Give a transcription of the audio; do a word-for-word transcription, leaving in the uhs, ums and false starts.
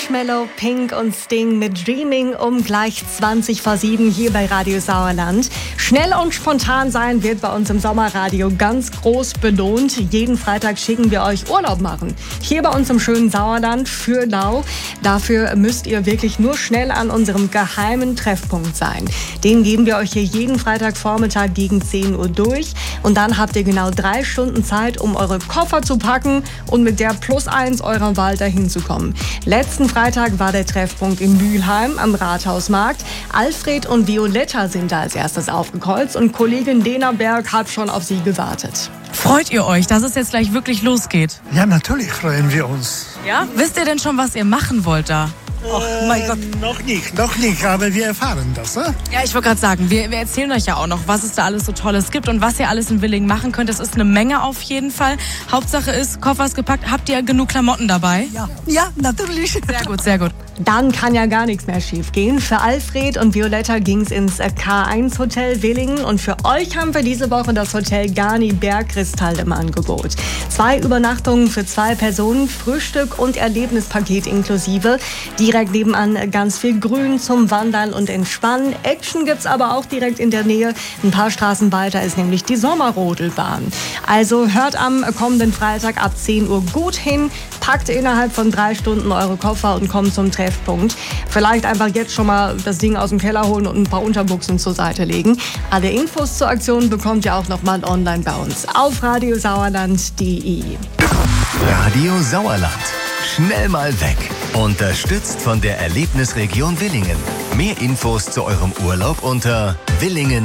Marshmallow, Pink und Sting mit Dreaming um gleich zwanzig vor sieben hier bei Radio Sauerland. Schnell und spontan sein wird bei uns im Sommerradio ganz groß belohnt. Jeden Freitag schicken wir euch Urlaub machen. Hier bei uns im schönen Sauerland für Lau. Dafür müsst ihr wirklich nur schnell an unserem geheimen Treffpunkt sein. Den geben wir euch hier jeden Freitagvormittag gegen zehn Uhr durch. Und dann habt ihr genau drei Stunden Zeit, um eure Koffer zu packen und mit der Plus eins eurer Wahl dahin zu kommen. Letzten Freitag war der Treffpunkt in Mülheim am Rathausmarkt. Alfred und Violetta sind da als erstes aufgekreuzt und Kollegin Lena Berg hat schon auf sie gewartet. Freut ihr euch, dass es jetzt gleich wirklich losgeht? Ja, natürlich freuen wir uns. Ja? Wisst ihr denn schon, was ihr machen wollt da? Oh mein Gott. Noch nicht, noch nicht, aber wir erfahren das, ne? Ja, ich wollte gerade sagen, wir, wir erzählen euch ja auch noch, was es da alles so Tolles gibt und was ihr alles in Willingen machen könnt. Das ist eine Menge auf jeden Fall. Hauptsache ist, Koffer ist gepackt. Habt ihr genug Klamotten dabei? Ja, ja, natürlich. Sehr gut, sehr gut. Dann kann ja gar nichts mehr schief gehen. Für Alfred und Violetta ging's ins K eins Hotel Willingen und für euch haben wir diese Woche das Hotel Garni Bergkristall im Angebot. Zwei Übernachtungen für zwei Personen, Frühstück und Erlebnispaket inklusive. Direkt nebenan ganz viel Grün zum Wandern und Entspannen. Action gibt's aber auch direkt in der Nähe. Ein paar Straßen weiter ist nämlich die Sommerrodelbahn. Also hört am kommenden Freitag ab zehn Uhr gut hin, packt innerhalb von drei Stunden eure Koffer und kommt zum Treffpunkt. Vielleicht einfach jetzt schon mal das Ding aus dem Keller holen und ein paar Unterbuchsen zur Seite legen. Alle Infos zur Aktion bekommt ihr auch noch mal online bei uns auf radiosauerland punkt de. Radio Sauerland. Schnell mal weg. Unterstützt von der Erlebnisregion Willingen. Mehr Infos zu eurem Urlaub unter willingen